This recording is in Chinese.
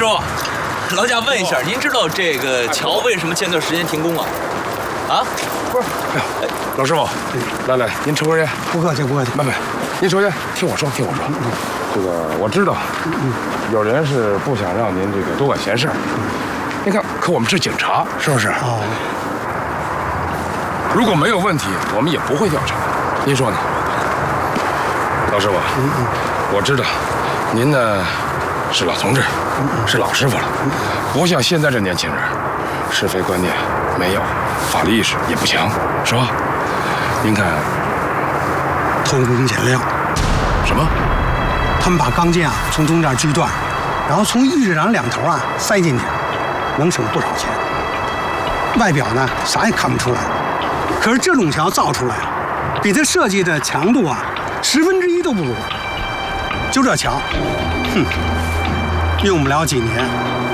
师傅，劳驾问一下，您知道这个桥为什么前段时间停工啊？啊？ 不是，老师傅，来，您抽根烟。 不客气，不客气。 慢，您抽烟，听我说。这个我知道，有人是不想让您这个多管闲事。您看，可我们是警察，是不是？ 哦。 如果没有问题，我们也不会调查。您说呢？老师傅，我知道，您呢是老同志，是老师傅了，不像现在这年轻人，是非观念没有，法律意识也不强，是吧？您看， 偷工减料。 什么？ 他们把钢筋啊从中间锯断，然后从预制梁两头啊塞进去，能省不少钱。外表呢啥也看不出来，可是这种桥造出来了，比它设计的强度啊1/10都不如。就这桥，用不了几年